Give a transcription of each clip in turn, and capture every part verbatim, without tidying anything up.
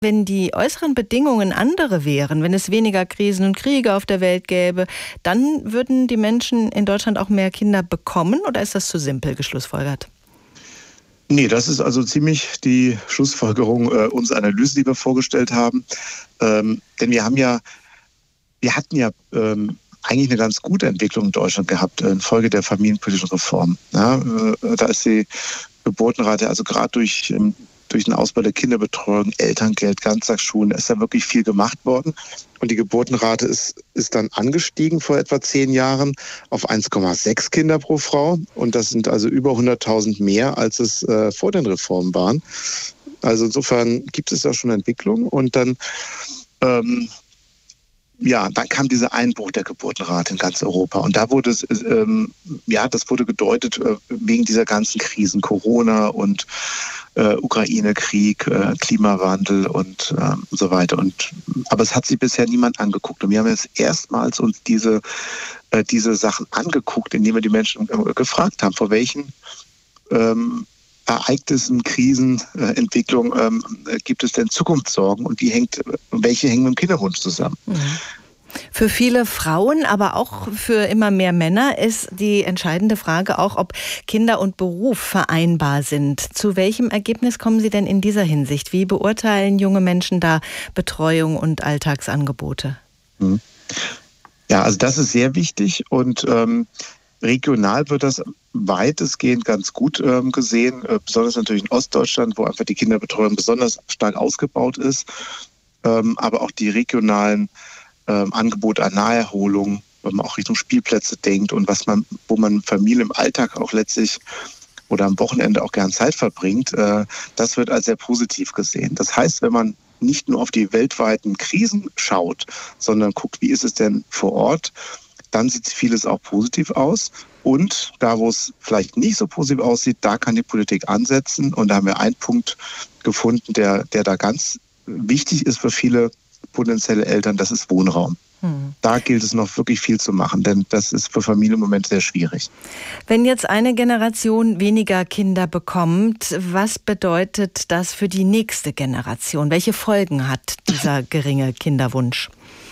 Wenn die äußeren Bedingungen andere wären, wenn es weniger Krisen und Kriege auf der Welt gäbe, dann würden die Menschen in Deutschland auch mehr Kinder bekommen, oder ist das zu simpel geschlussfolgert? Nee, das ist also ziemlich die Schlussfolgerung äh, unserer Analyse, die wir vorgestellt haben. Ähm, denn wir haben ja, wir hatten ja ähm, eigentlich eine ganz gute Entwicklung in Deutschland gehabt, äh, infolge der familienpolitischen Reform. Ja, äh, da ist die Geburtenrate, also gerade durch ähm, durch den Ausbau der Kinderbetreuung, Elterngeld, Ganztagsschulen, ist da wirklich viel gemacht worden. Und die Geburtenrate ist, ist dann angestiegen vor etwa zehn Jahren auf eins Komma sechs Kinder pro Frau. Und das sind also über hunderttausend mehr, als es äh, vor den Reformen waren. Also insofern gibt es da schon Entwicklung. Und dann, ähm, ja, dann kam dieser Einbruch der Geburtenrate in ganz Europa. Und da wurde es, ähm, ja, das wurde gedeutet äh, wegen dieser ganzen Krisen, Corona und Äh, Ukraine-Krieg, äh, Klimawandel und äh, so weiter. Und, aber es hat sich bisher niemand angeguckt. Und wir haben jetzt erstmals uns diese, äh, diese Sachen angeguckt, indem wir die Menschen äh, gefragt haben, vor welchen ähm, Ereignissen, Krisen, äh, Entwicklung ähm, gibt es denn Zukunftssorgen und die hängt, welche hängen mit dem Kinderwunsch zusammen. Mhm. Für viele Frauen, aber auch für immer mehr Männer ist die entscheidende Frage auch, ob Kinder und Beruf vereinbar sind. Zu welchem Ergebnis kommen Sie denn in dieser Hinsicht? Wie beurteilen junge Menschen da Betreuung und Alltagsangebote? Ja, also das ist sehr wichtig und ähm, regional wird das weitestgehend ganz gut ähm, gesehen, äh, besonders natürlich in Ostdeutschland, wo einfach die Kinderbetreuung besonders stark ausgebaut ist, ähm, aber auch die regionalen Ähm, Angebot an Naherholung, wenn man auch Richtung Spielplätze denkt und was man, wo man Familie im Alltag auch letztlich oder am Wochenende auch gern Zeit verbringt, äh, das wird als sehr positiv gesehen. Das heißt, wenn man nicht nur auf die weltweiten Krisen schaut, sondern guckt, wie ist es denn vor Ort, dann sieht vieles auch positiv aus. Und da, wo es vielleicht nicht so positiv aussieht, da kann die Politik ansetzen. Und da haben wir einen Punkt gefunden, der, der da ganz wichtig ist für viele potenzielle Eltern, das ist Wohnraum. Hm. Da gilt es noch wirklich viel zu machen, denn das ist für Familien im Moment sehr schwierig. Wenn jetzt eine Generation weniger Kinder bekommt, was bedeutet das für die nächste Generation? Welche Folgen hat dieser geringe Kinderwunsch?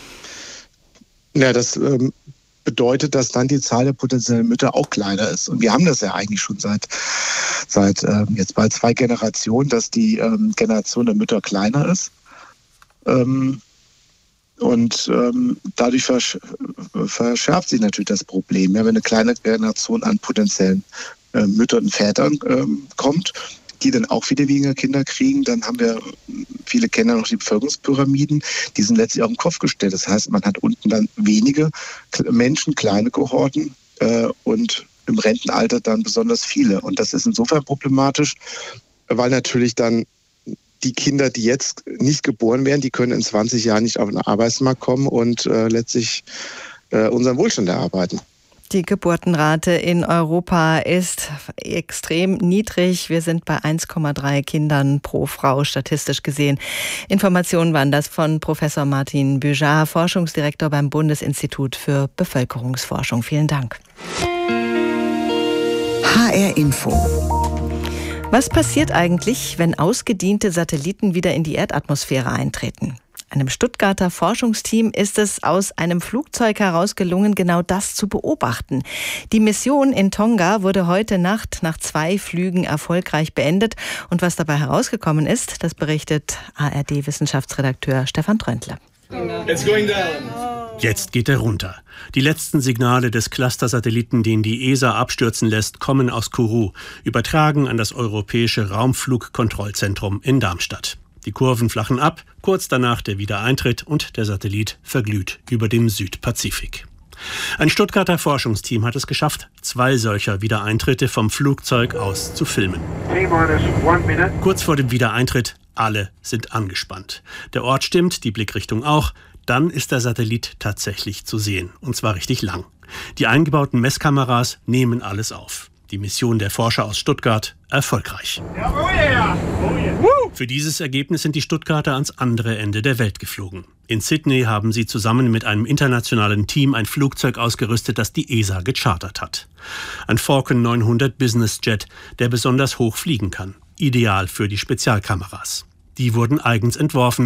Ja, das ähm, bedeutet, dass dann die Zahl der potenziellen Mütter auch kleiner ist. Und wir haben das ja eigentlich schon seit, seit ähm, jetzt bald zwei Generationen, dass die ähm, Generation der Mütter kleiner ist. Ähm, Und ähm, dadurch versch- verschärft sich natürlich das Problem. Ja, wenn eine kleine Generation an potenziellen äh, Müttern und Vätern ähm, kommt, die dann auch wieder weniger Kinder kriegen, dann haben wir, viele kennen noch die Bevölkerungspyramiden, die sind letztlich auf den Kopf gestellt. Das heißt, man hat unten dann wenige Menschen, kleine Kohorten äh, und im Rentenalter dann besonders viele. Und das ist insofern problematisch, weil natürlich dann die Kinder, die jetzt nicht geboren werden, die können in zwanzig Jahren nicht auf den Arbeitsmarkt kommen und äh, letztlich äh, unseren Wohlstand erarbeiten. Die Geburtenrate in Europa ist extrem niedrig. Wir sind bei eins Komma drei Kindern pro Frau statistisch gesehen. Informationen waren das von Professor Martin Büjar, Forschungsdirektor beim Bundesinstitut für Bevölkerungsforschung. Vielen Dank. H R Info. Was passiert eigentlich, wenn ausgediente Satelliten wieder in die Erdatmosphäre eintreten? Einem Stuttgarter Forschungsteam ist es aus einem Flugzeug heraus gelungen, genau das zu beobachten. Die Mission in Tonga wurde heute Nacht nach zwei Flügen erfolgreich beendet. Und was dabei herausgekommen ist, das berichtet A R D-Wissenschaftsredakteur Stefan Tröndle. Jetzt geht er runter. Die letzten Signale des Cluster-Satelliten, den die E S A abstürzen lässt, kommen aus Kourou, übertragen an das Europäische Raumflugkontrollzentrum in Darmstadt. Die Kurven flachen ab, kurz danach der Wiedereintritt und der Satellit verglüht über dem Südpazifik. Ein Stuttgarter Forschungsteam hat es geschafft, zwei solcher Wiedereintritte vom Flugzeug aus zu filmen. Kurz vor dem Wiedereintritt, alle sind angespannt. Der Ort stimmt, die Blickrichtung auch. Dann ist der Satellit tatsächlich zu sehen, und zwar richtig lang. Die eingebauten Messkameras nehmen alles auf. Die Mission der Forscher aus Stuttgart erfolgreich. Für dieses Ergebnis sind die Stuttgarter ans andere Ende der Welt geflogen. In Sydney haben sie zusammen mit einem internationalen Team ein Flugzeug ausgerüstet, das die E S A gechartert hat. Ein Falcon neunhundert Business Jet, der besonders hoch fliegen kann. Ideal für die Spezialkameras. Die wurden eigens entworfen